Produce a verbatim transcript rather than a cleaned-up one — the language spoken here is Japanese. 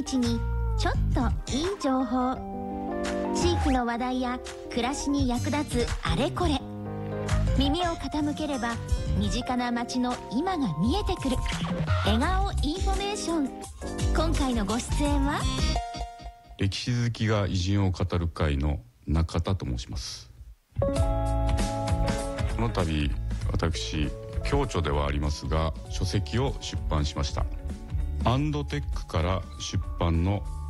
日にちょっといい情報、地域の話題や暮らしに役立つあれこれ、耳を傾ければ身近な街の今が見えてくる笑顔インフォメーション。今回のご出演は歴史好きが偉人を語る会の中田と申します。この度私共著ではありますが書籍を出版しました。アンドテックから出版の